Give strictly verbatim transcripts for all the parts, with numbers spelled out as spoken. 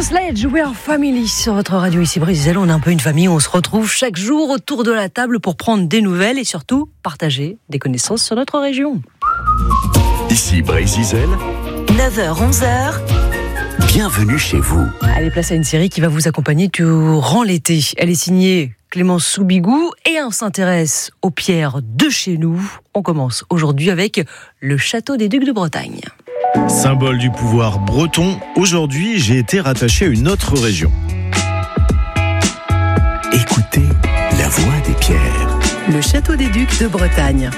Sledge, We Are Family sur votre radio ici Brésil. On est un peu une famille, on se retrouve chaque jour autour de la table pour prendre des nouvelles et surtout partager des connaissances sur notre région. Ici Brésil, neuf heures onze heures. Bienvenue chez vous. Allez, place à une série qui va vous accompagner durant l'été. Elle est signée Clémence Soubigou et on s'intéresse aux pierres de chez nous. On commence aujourd'hui avec le château des Ducs de Bretagne. Symbole du pouvoir breton, aujourd'hui j'ai été rattaché à une autre région. Écoutez la voix des pierres. Le château des Ducs de Bretagne.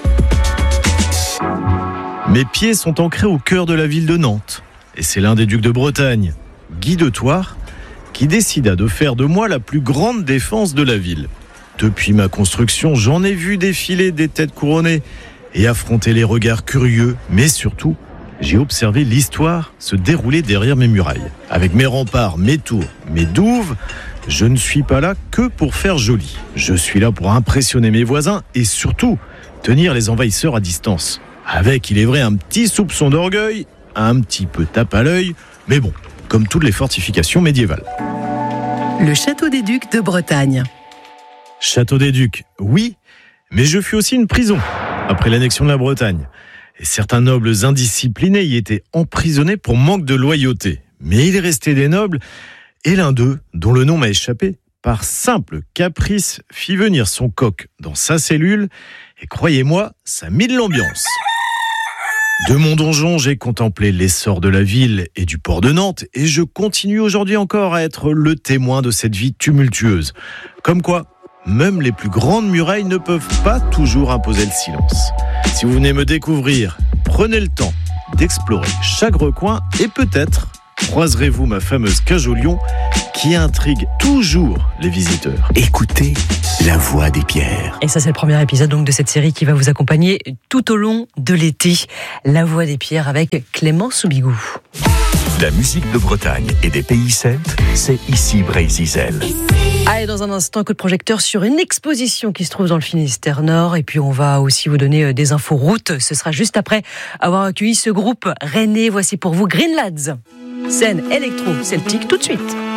Mes pieds sont ancrés au cœur de la ville de Nantes. Et c'est l'un des ducs de Bretagne, Guy de Thouars, qui décida de faire de moi la plus grande défense de la ville. Depuis ma construction, j'en ai vu défiler des têtes couronnées et affronter les regards curieux, mais surtout, j'ai observé l'histoire se dérouler derrière mes murailles. Avec mes remparts, mes tours, mes douves, je ne suis pas là que pour faire joli. Je suis là pour impressionner mes voisins et surtout tenir les envahisseurs à distance. Avec, il est vrai, un petit soupçon d'orgueil, un petit peu tape à l'œil, mais bon, comme toutes les fortifications médiévales. Le château des Ducs de Bretagne. Château des Ducs, oui, mais je fus aussi une prison après l'annexion de la Bretagne. Et certains nobles indisciplinés y étaient emprisonnés pour manque de loyauté. Mais il restait des nobles, et l'un d'eux, dont le nom m'a échappé, par simple caprice, fit venir son coq dans sa cellule, et croyez-moi, ça mit de l'ambiance. De mon donjon, j'ai contemplé l'essor de la ville et du port de Nantes, et je continue aujourd'hui encore à être le témoin de cette vie tumultueuse. Comme quoi, même les plus grandes murailles ne peuvent pas toujours imposer le silence. Si vous venez me découvrir, prenez le temps d'explorer chaque recoin et peut-être croiserez-vous ma fameuse cage au lion qui intrigue toujours les visiteurs. Écoutez la voix des pierres. Et ça, c'est le premier épisode donc de cette série qui va vous accompagner tout au long de l'été. La voix des pierres avec Clémence Soubigou. La musique de Bretagne et des pays celtes, c'est ici Brésil. Allez, dans un instant, coup de projecteur sur une exposition qui se trouve dans le Finistère Nord. Et puis, on va aussi vous donner des infos routes. Ce sera juste après avoir accueilli ce groupe rennais. Voici pour vous Green Lads. Scène électro-celtique tout de suite.